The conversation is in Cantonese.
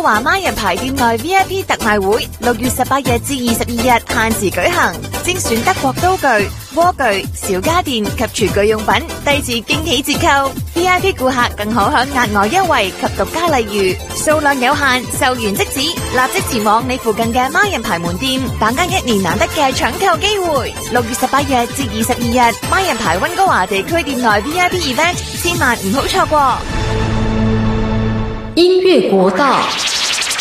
華孖人牌店內 VIP 特賣會6月18日至22日限時舉行，精選德國刀具、鍋具、小家電及廚具用品，低至驚喜折扣。VIP 顧客更可享額外優惠及獨家禮遇，數量有限，售完即止，立即前往你附近嘅孖人牌門店，把握一年難得嘅搶購機會。6月18日至22日，孖人牌溫哥華地區店內 VIP event，千萬唔好錯過。 音樂國道。